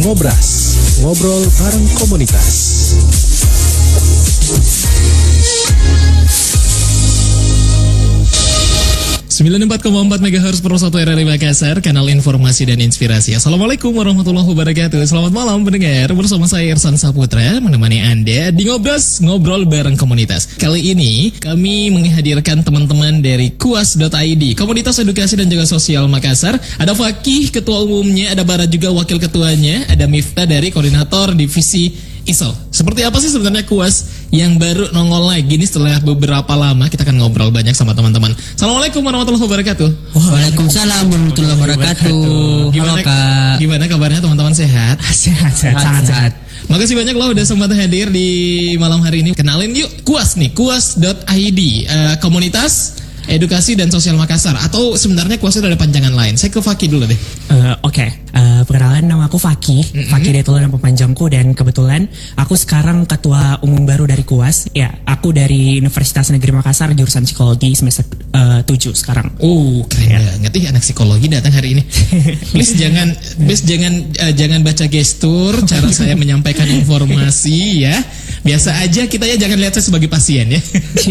Ngobras, ngobrol bareng komunitas. 94,4 MHz per 1 RRI Makassar, kanal informasi dan inspirasi. Assalamualaikum warahmatullahi wabarakatuh. Selamat malam pendengar, bersama saya Irsan Saputra menemani Anda di Ngobras, ngobrol bareng komunitas. Kali ini kami menghadirkan teman-teman dari kuas.id, Komunitas Edukasi dan juga Sosial Makassar. Ada Fakih, ketua umumnya, ada Bara juga wakil ketuanya, ada Miftah dari koordinator divisi ISO. Seperti apa sih sebenarnya kuas yang baru nongol lagi nih setelah beberapa lama? Kita akan ngobrol banyak sama teman-teman. Assalamualaikum warahmatullahi wabarakatuh. Waalaikumsalam warahmatullahi wabarakatuh. Gimana, halo Kak? Gimana kabarnya teman-teman, sehat? Sehat, sangat sehat. Makasih banyak loh udah sempat hadir di malam hari ini. Kenalin yuk kuas nih, kuas.id, Komunitas Edukasi dan Sosial Makassar, atau sebenarnya kuasnya ada panjangan lain. Saya ke Fakih dulu deh. Oke. Perkenalan, nama aku Fakih. Fakih itu nama panjangku, dan kebetulan aku sekarang ketua umum baru dari kuas. Ya, aku dari Universitas Negeri Makassar, jurusan psikologi semester 7 sekarang. Oh, keren banget ih anak psikologi datang hari ini. Please jangan baca gestur cara saya menyampaikan informasi ya. Biasa aja kita ya, jangan lihat saya sebagai pasien ya.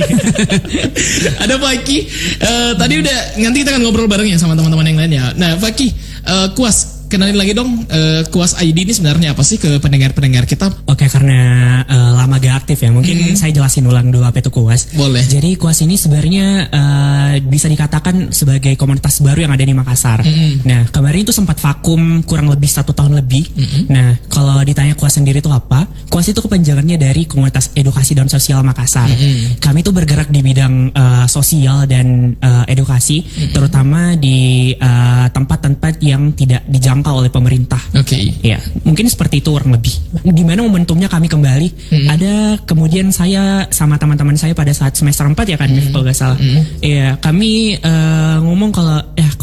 Ada Fakih. Tadi udah, nanti kita akan ngobrol bareng ya sama teman-teman yang lain ya. Nah Fakih, kuas, kenalin lagi dong, kuas ID ini sebenarnya apa sih ke pendengar-pendengar kita? Oke, karena lama gak aktif ya, mungkin saya jelasin ulang dulu apa itu kuas. Boleh. Jadi kuas ini sebenarnya bisa dikatakan sebagai komunitas baru yang ada di Makassar. Nah, kemarin itu sempat vakum kurang lebih 1 tahun lebih. Nah, kalau ditanya kuas sendiri itu apa? Kuas itu kepanjangannya dari Komunitas Edukasi dan Sosial Makassar. Kami itu bergerak di bidang sosial dan edukasi, terutama di tempat-tempat yang tidak dijangkau oleh pemerintah. Oke. Ya, mungkin seperti itu kurang lebih. Gimana momentumnya kami kembali? Ada kemudian saya sama teman-teman saya pada saat semester 4 ya kan, kalau nggak salah. Ya, kami ngomong kalau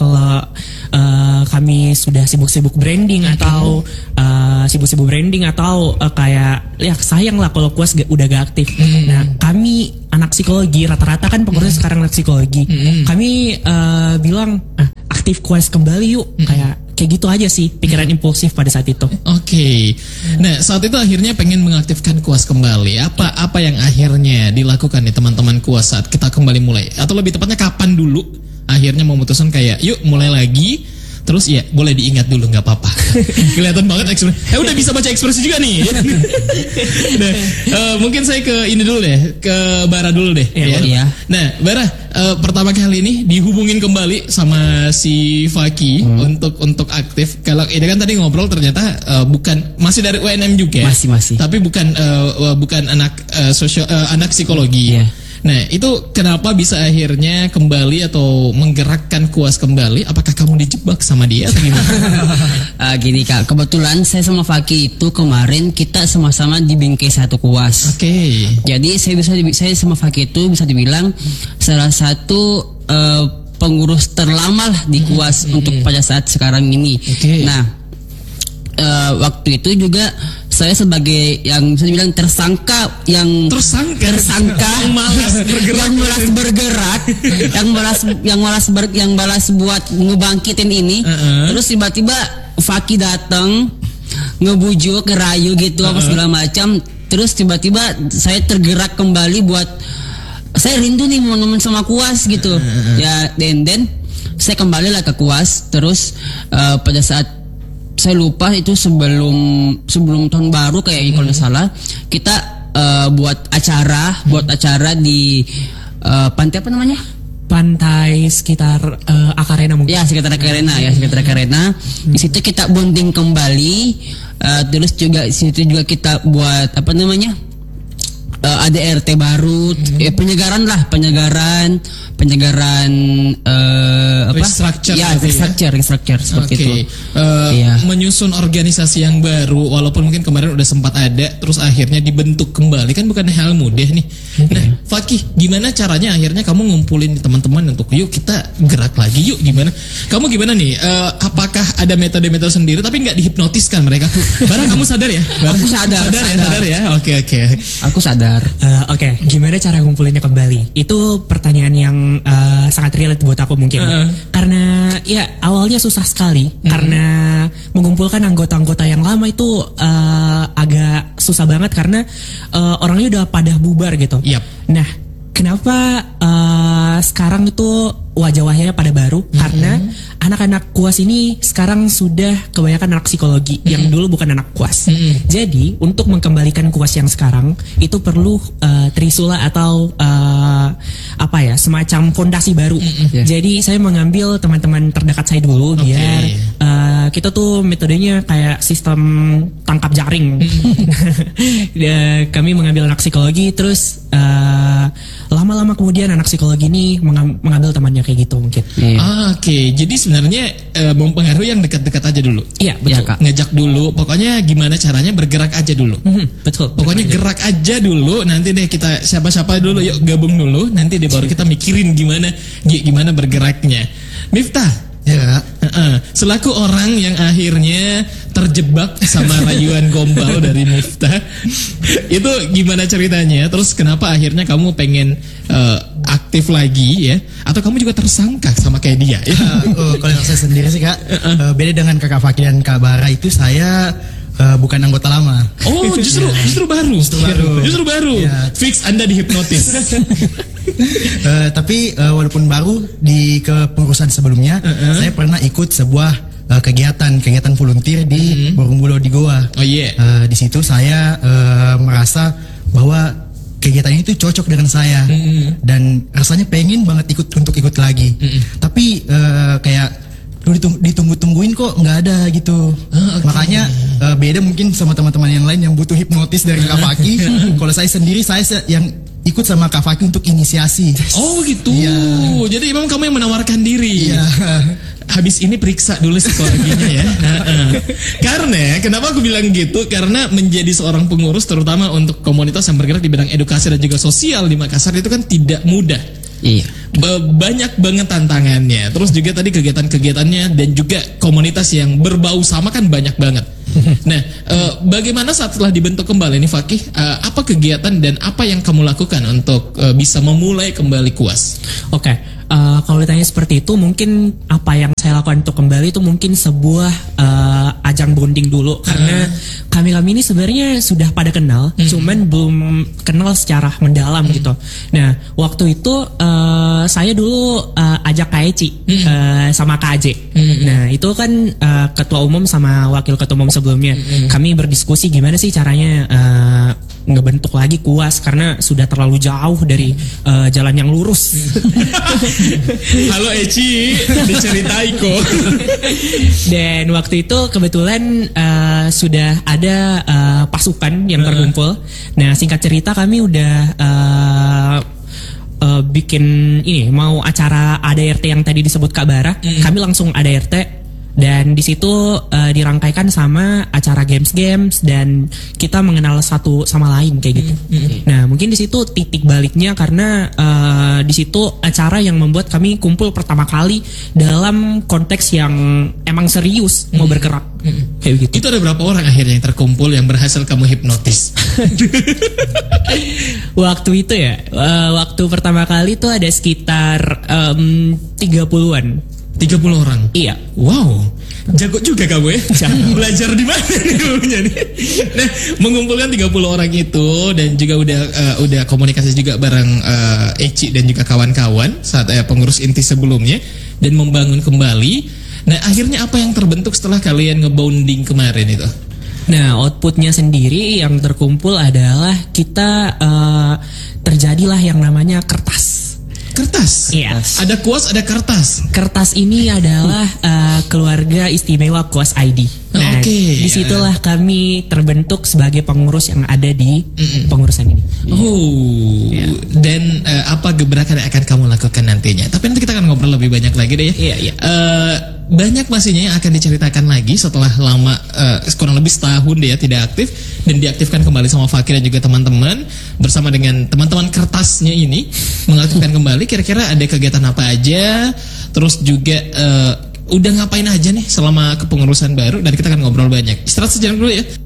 kami sudah sibuk-sibuk branding atau sibuk-sibuk branding atau kayak ya sayang lah kalau kuas udah gak aktif. Nah, kami anak psikologi, rata-rata kan pengurus sekarang anak psikologi. Kami bilang aktif kuas kembali yuk, kayak gitu aja sih pikiran impulsif pada saat itu. Oke. Nah, saat itu akhirnya pengen mengaktifkan kuas kembali. Apa yang akhirnya dilakukan nih teman-teman kuas saat kita kembali mulai? Atau lebih tepatnya kapan dulu akhirnya memutuskan kayak yuk mulai lagi? Terus ya boleh diingat dulu, nggak apa-apa. Kelihatan banget ekspresi. Udah bisa baca ekspresi juga nih. Nah, mungkin saya ke ini dulu deh, ke Bara dulu deh. Iya. Nah, Bara, pertama kali ini dihubungin kembali sama si Fakih untuk aktif. Kalau ini kan tadi ngobrol ternyata bukan, masih dari UNM juga. Masih. Tapi bukan anak anak psikologi. Iya. Nah, itu kenapa bisa akhirnya kembali atau menggerakkan kuas kembali? Apakah kamu dijebak sama dia atau gimana? Gini Kak, kebetulan saya sama Fakih itu kemarin kita sama-sama di bingkai satu kuas. Oke. Jadi saya sama Fakih itu bisa dibilang salah satu pengurus terlama lah di kuas untuk pada saat sekarang ini. Oke. Nah, waktu itu juga saya sebagai yang bisa dibilang tersangka yang malas bergerak, yang malas buat ngebangkitin ini. Terus tiba-tiba Fakih datang ngebujuk, ngerayu gitu apa segala macam. Terus tiba-tiba saya tergerak kembali buat saya rindu nih mau nemen sama kuas gitu. Ya, dan saya kembali lah ke kuas. Terus pada saat saya lupa itu sebelum tahun baru kayaknya kalau nggak salah, kita buat acara di pantai apa namanya? Pantai sekitar Akarena mungkin. Ya, sekitar Akarena. Di situ kita bonding kembali. Terus juga di situ juga kita buat apa namanya? ADRT baru, penyegaran restructure seperti itu. Menyusun organisasi yang baru, walaupun mungkin kemarin udah sempat ada, terus akhirnya dibentuk kembali, kan bukan hal mudah nih. Nah, Fakih, gimana caranya akhirnya kamu ngumpulin teman-teman untuk yuk kita gerak lagi yuk, gimana? Kamu gimana nih? Apakah ada metode-metode sendiri tapi nggak dihipnotiskan mereka? Barang kamu sadar ya? Aku sadar ya. Oke. Aku sadar. Gar. Oke, gimana cara ngumpulinnya kembali? Itu pertanyaan yang sangat relate buat aku mungkin. Karena ya awalnya susah sekali karena mengumpulkan anggota-anggota yang lama itu agak susah banget karena orangnya udah pada bubar gitu. Nah, kenapa sekarang itu wajah-wajahnya pada baru? Karena anak-anak kuas ini sekarang sudah kebanyakan anak psikologi yang dulu bukan anak kuas. Jadi untuk mengembalikan kuas yang sekarang itu perlu trisula atau semacam fondasi baru. Jadi saya mengambil teman-teman terdekat saya dulu biar kita tuh metodenya kayak sistem tangkap jaring. Kami mengambil anak psikologi terus lama-lama kemudian anak psikologi ini mengambil temannya kayak gitu mungkin. Oke, jadi sebenarnya mempengaruhi yang dekat-dekat aja dulu. Iya, betul. Kak. Ngajak dulu, pokoknya gimana caranya bergerak aja dulu. Betul. Pokoknya gerak aja dulu, nanti deh kita siapa-siapa dulu, yuk gabung dulu, nanti deh baru kita mikirin gimana bergeraknya. Miftah. Ya. Selaku orang yang akhirnya terjebak sama rayuan gombal dari Miftah, itu gimana ceritanya? Terus kenapa akhirnya kamu pengen aktif lagi ya? Atau kamu juga tersangka sama kayak dia? Ya? Kalau yang saya sendiri sih Kak, beda dengan Kakak Fakih dan Kak Bara itu saya bukan anggota lama. Oh, justru baru. Ya. Fix Anda dihipnotis. Tapi walaupun baru di kepengurusan sebelumnya, saya pernah ikut sebuah kegiatan volunteer di Borobudur di Goa. Oh iya. Di situ saya merasa bahwa kegiatan itu cocok dengan saya dan rasanya pengen banget ikut lagi. Tapi kayak ditunggu-tungguin kok nggak ada gitu. Makanya beda mungkin sama teman-teman yang lain yang butuh hipnotis dari Kak Fakih. Kalau saya sendiri yang ikut sama Kak Fakih untuk inisiasi. Oh gitu. Iya. Jadi memang kamu yang menawarkan diri. Iya. Habis ini periksa dulu psikologinya ya. Karena kenapa aku bilang gitu? Karena menjadi seorang pengurus terutama untuk komunitas yang bergerak di bidang edukasi dan juga sosial di Makassar itu kan tidak mudah. Iya. Banyak banget tantangannya. Terus juga tadi kegiatan-kegiatannya dan juga komunitas yang berbau sama kan banyak banget. Nah, bagaimana setelah dibentuk kembali nih Fakih? Apa kegiatan dan apa yang kamu lakukan untuk bisa memulai kembali kuas? Oke. Kalau ditanya seperti itu, mungkin apa yang saya lakukan untuk kembali itu mungkin sebuah ajang bonding dulu karena kami ini sebenarnya sudah pada kenal, cuman belum kenal secara mendalam gitu. Nah, waktu itu saya dulu ajak Kak Eci sama Kak Aje. Nah, itu kan ketua umum sama wakil ketua umum sebelumnya. Kami berdiskusi gimana sih caranya ngebentuk lagi kuas karena sudah terlalu jauh dari jalan yang lurus. Halo Eci, diceritai kok. Dan waktu itu kebetulan sudah ada pasukan yang terkumpul. Nah, singkat cerita kami udah bikin ini mau acara ADRT yang tadi disebut Kak Bara. Kami langsung ADRT. Dan di situ dirangkaikan sama acara games dan kita mengenal satu sama lain kayak gitu. Nah, mungkin di situ titik baliknya karena di situ acara yang membuat kami kumpul pertama kali dalam konteks yang emang serius mau bergerak. Kayak gitu. Itu ada berapa orang akhirnya yang terkumpul yang berhasil kamu hipnotis? Waktu itu ya, waktu pertama kali tuh ada sekitar 30-an. 30 orang? Iya. Wow, jago juga kamu ya. Belajar di mana nih? Nah, mengumpulkan 30 orang itu dan juga udah komunikasi juga bareng Eci dan juga kawan-kawan saat pengurus inti sebelumnya dan membangun kembali. Nah, akhirnya apa yang terbentuk setelah kalian ngebonding kemarin itu? Nah, outputnya sendiri yang terkumpul adalah kita terjadilah yang namanya kertas. Kertas? Iya. Ada kuas, ada kertas. Kertas ini adalah keluarga istimewa Kuas ID. Nah, disitulah kami terbentuk sebagai pengurus yang ada di pengurusan ini. Oh, dan apa gebrakan yang akan kamu lakukan nantinya? Tapi nanti kita akan ngobrol lebih banyak lagi deh ya. Iya. Banyak pastinya yang akan diceritakan lagi setelah lama kurang lebih setahun deh ya tidak aktif dan diaktifkan kembali sama Fakir dan juga teman-teman bersama dengan teman-teman kertasnya ini mengaktifkan kembali. Kira-kira ada kegiatan apa aja? Terus juga udah ngapain aja nih selama kepengurusan baru dan kita akan ngobrol banyak. Istirahat sejenak dulu ya.